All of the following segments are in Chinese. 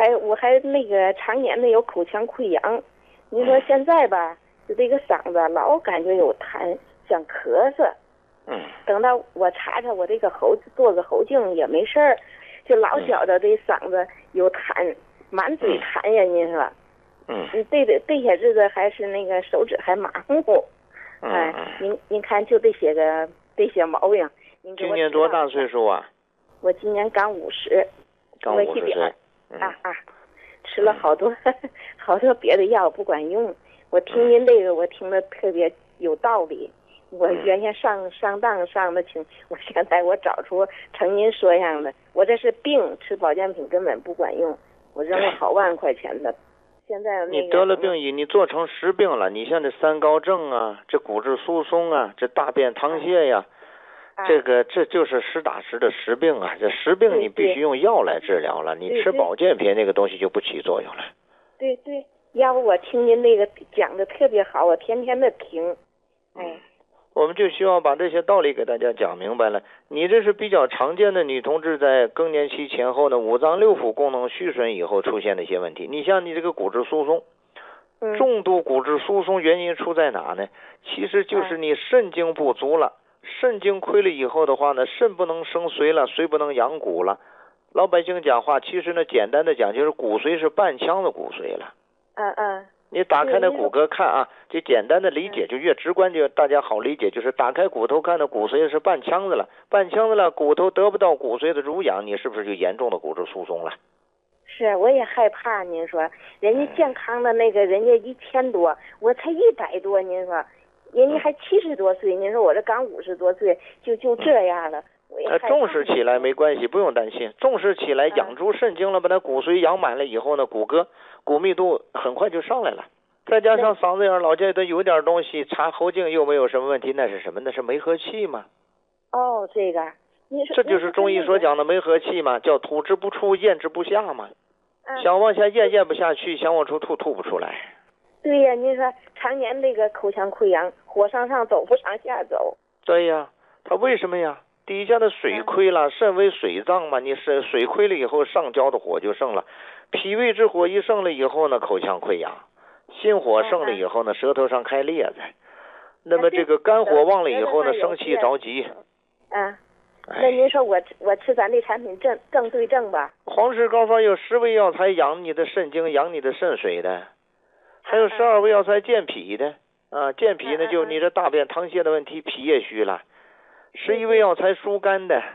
还那个常年的有口腔溃疡。你说现在吧，就这个嗓子老感觉有痰，想咳嗽。等到我查查我这个做个喉镜也没事儿，就老觉得这嗓子有痰，满嘴痰呀。您说，这些日子还是那个手指还麻乎。您看就这些毛病。您今年多大岁数啊？ 我今年刚50， 刚50岁。 吃了好多别的药不管用。我听您这个，我听得特别有道理。我原先上当上的轻，我现在我找出成您说样的，我这是病，吃保健品根本不管用，我扔了好万块钱的。现在你得了病你做成实病了。你像这三高症啊，这骨质疏松啊，这大便溏泻呀，这就是实打实的实病啊。这实病你必须用药来治疗了，你吃保健品那个东西就不起作用了。 对，要不我听您那个讲的特别好，我天天的听。 我们就希望把这些道理给大家讲明白了。你这是比较常见的女同志在更年期前后呢，五脏六腑功能虚损以后出现的一些问题。你像你这个骨质疏松，重度骨质疏松原因出在哪呢？其实就是你肾精不足了，肾精亏了以后的话呢，肾不能生髓了，髓不能养骨了。老百姓讲话，其实呢简单的讲就是骨髓是半腔的骨髓了。你打开那骨骼看啊，就简单的理解，就越直观就大家好理解，就是打开骨头看的骨髓是半腔子了，半腔子了，骨头得不到骨髓的濡养，你是不是就严重的骨质疏松了？ 是，我也害怕。您说人家健康的那个人家1000多，我才100多，您说人家还70多岁，您说我这刚50多岁就这样了。 重视起来没关系，不用担心。重视起来，养足肾精了，把那骨髓养满了以后呢，骨密度很快就上来了。再加上嗓子眼老觉得有点东西，查喉镜又没有什么问题，那是什么？那是没和气嘛。 这个， 这就是中医所讲的没和气嘛，叫吐之不出，咽之不下嘛。想往下咽不下去，想往出吐不出来。 对呀，您说常年那个口腔溃疡，火上走不上下走。 对呀，他为什么呀？底下的水亏了，肾为水脏嘛，你是水亏了以后，上焦的火就盛了，脾胃之火一盛了以后呢，口腔溃疡，心火盛了以后呢，舌头上开裂子，那么这个肝火旺了以后呢，生气着急。 那您说我吃咱这产品正对症吧？ 黄氏膏方有10味药材养你的肾精，养你的肾水的，还有12味药材健脾的健脾呢，就你这大便溏泻的问题，脾也虚了。11味药材疏肝的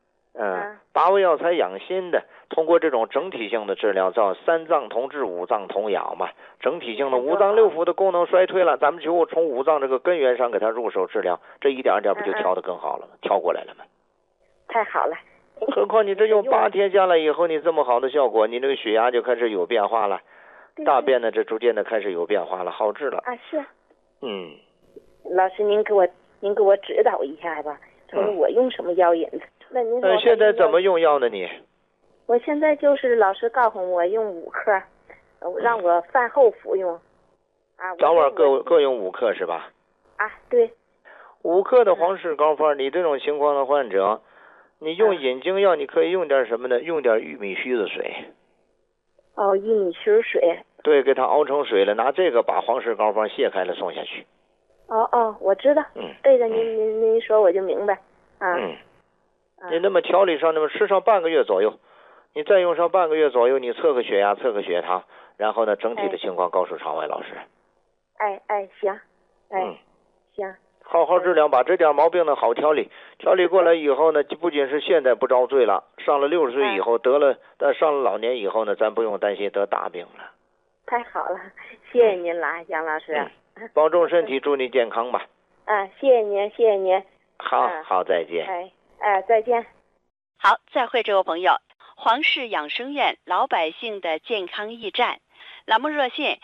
，8味药材养心的，通过这种整体性的治疗，叫3脏同治，5脏同养嘛。整体性的五脏六腑的功能衰退了，咱们就从五脏这个根源上给它入手治疗，这一点点不就调得更好了吗？调过来了吗？ 太好了。 何况你这用8天下来以后，你这么好的效果，你这个血压就开始有变化了，大便呢这逐渐的开始有变化了，好治了。 是。 老师您给我指导一下吧。说我用什么药引的？那您说现在怎么用药呢？你？ 我现在就是老师告诉我用5克，让我饭后服用。 早晚各用5克是吧？ 对。 5克的黄氏膏方，你这种情况的患者，你用引经药，你可以用点什么呢？用点玉米须子水。 玉米须水。 对，给它熬成水了，拿这个把黄氏膏方卸开了送下去。 我知道。这个您说我就明白。 你那么调理上，那么吃上半个月左右，你再用上半个月左右，你测个血压，测个血糖，然后呢，整体的情况告诉场外老师。 行。行。 好好治疗，把这点毛病呢好调理过来以后呢，不仅是现在不遭罪了，上了60岁以后得了，上了老年以后呢，咱不用担心得大病了。 太好了，谢谢您了，杨老师。 保重身体，祝你健康吧。 谢谢您。 好，再见。 再见。 好，再会，这位朋友。黄氏养生院老百姓的健康驿站，栏目热线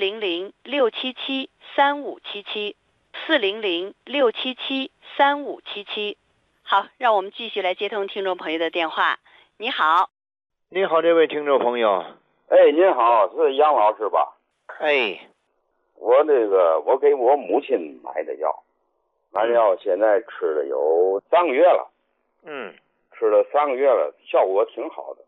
400-677-3577，400-677-3577。好，让我们继续来接通听众朋友的电话。你好。 你好，这位听众朋友。 您好，是杨老师吧？我给我母亲买的药，现在吃了有3个月了。吃了3个月了，效果挺好的。